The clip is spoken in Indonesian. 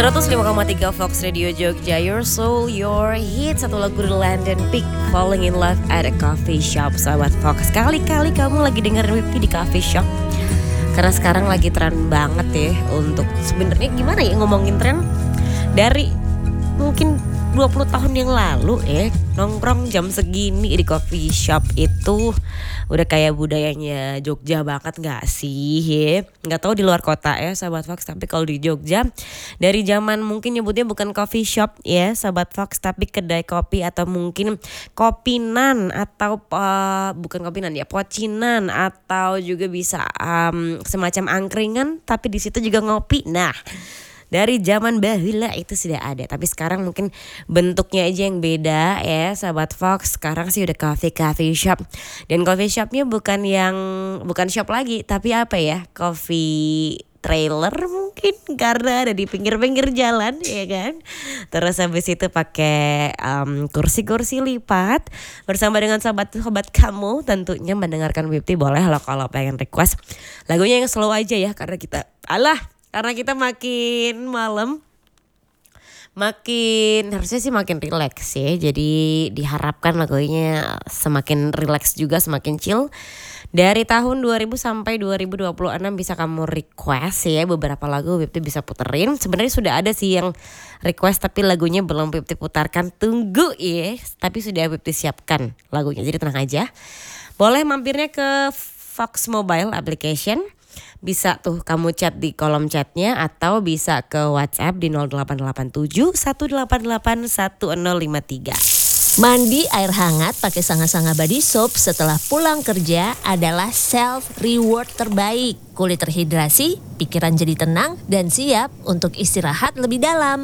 105,3 Fox Radio Jogja, Your Soul, Your Hit. Satu lagu dari London Peak, Falling in Love at a Coffee Shop. Sahabat Fox, kali-kali kamu lagi dengerin Whippy di coffee shop. Karena sekarang lagi tren banget ya. Untuk sebenarnya gimana ya ngomongin tren. Dari mungkin 20 tahun yang lalu nongkrong jam segini di coffee shop itu udah kayak budayanya Jogja banget gak sih ya? Gak tahu di luar kota ya sahabat Fox, tapi kalau di Jogja dari zaman mungkin nyebutnya bukan coffee shop ya sahabat Fox, tapi kedai kopi atau mungkin kopinan atau bukan kopinan ya, pocinan atau juga bisa semacam angkringan tapi di situ juga ngopi. Nah, dari zaman bahula itu sudah ada, tapi sekarang mungkin bentuknya aja yang beda ya sahabat Fox. Sekarang sih udah coffee shop, dan coffee shopnya bukan shop lagi, tapi apa ya, coffee trailer mungkin, karena ada di pinggir-pinggir jalan ya kan. Terus habis itu pakai kursi-kursi lipat bersama dengan sahabat-sahabat kamu tentunya mendengarkan Whippy. Boleh loh kalau pengen request lagunya yang slow aja ya, karena kita makin malam harusnya sih makin relax ya. Jadi diharapkan lagunya semakin relax juga, semakin chill. Dari tahun 2000 sampai 2026 bisa kamu request ya, beberapa lagu Whippy bisa puterin. Sebenarnya sudah ada sih yang request tapi lagunya belum Whippy putarkan. Tunggu ya, tapi sudah Whippy siapkan lagunya, jadi tenang aja. Boleh mampirnya ke Fox Mobile application. Bisa tuh kamu chat di kolom chatnya, atau bisa ke WhatsApp di 0887 188 1053. Mandi air hangat pakai Sanga-Sanga Body Soap setelah pulang kerja adalah self reward terbaik. Kulit terhidrasi, pikiran jadi tenang, dan siap untuk istirahat lebih dalam.